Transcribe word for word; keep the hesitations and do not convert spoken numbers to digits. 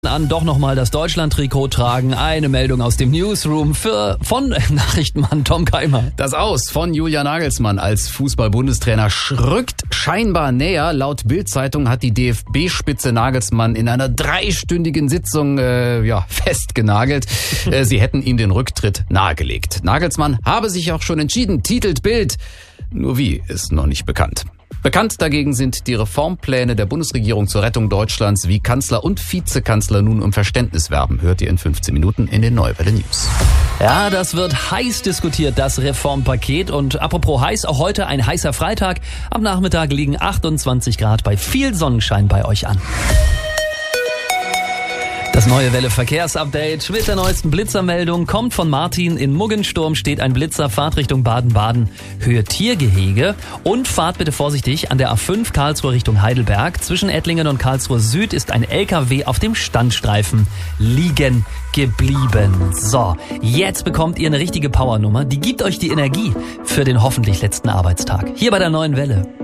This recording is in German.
An doch nochmal das Deutschland-Trikot tragen. Eine Meldung aus dem Newsroom für von Nachrichtenmann Tom Keimer. Das Aus von Julian Nagelsmann als Fußball-Bundestrainer rückt scheinbar näher. Laut Bild-Zeitung hat die D F B-Spitze Nagelsmann in einer dreistündigen Sitzung äh, ja, festgenagelt. äh, sie hätten ihm den Rücktritt nahegelegt. Nagelsmann habe sich auch schon entschieden, titelt Bild. Nur wie, ist noch nicht bekannt. Bekannt dagegen sind die Reformpläne der Bundesregierung zur Rettung Deutschlands, wie Kanzler und Vizekanzler nun um Verständnis werben. Hört ihr in fünfzehn Minuten in den Neuwelle News. Ja, das wird heiß diskutiert, das Reformpaket. Und apropos heiß, auch heute ein heißer Freitag. Am Nachmittag liegen achtundzwanzig Grad bei viel Sonnenschein bei euch an. Das neue Welle Verkehrsupdate mit der neuesten Blitzermeldung kommt von Martin. In Muggensturm steht ein Blitzer, Fahrt Richtung Baden-Baden, Höhe Tiergehege. Und fahrt bitte vorsichtig an der A fünf Karlsruhe Richtung Heidelberg. Zwischen Ettlingen und Karlsruhe Süd ist ein L K W auf dem Standstreifen liegen geblieben. So, jetzt bekommt ihr eine richtige Powernummer. Die gibt euch die Energie für den hoffentlich letzten Arbeitstag. Hier bei der neuen Welle.